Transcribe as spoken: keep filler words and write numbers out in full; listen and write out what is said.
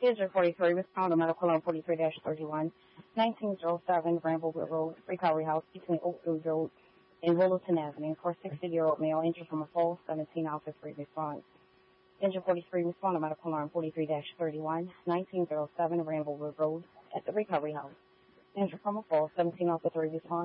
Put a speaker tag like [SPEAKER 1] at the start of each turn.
[SPEAKER 1] District forty-three, respond to medical alarm forty-three dash thirty-one, nineteen oh seven Bramblewood Road, Recovery House between Oakfield Road and Williston Avenue for a sixty-year-old male injured from a fall, seventeen Alpha three response. District forty-three, respond to medical alarm forty-three dash thirty-one, nineteen oh seven Bramblewood Road at the Recovery House. Injured from a fall, seventeen Alpha three response.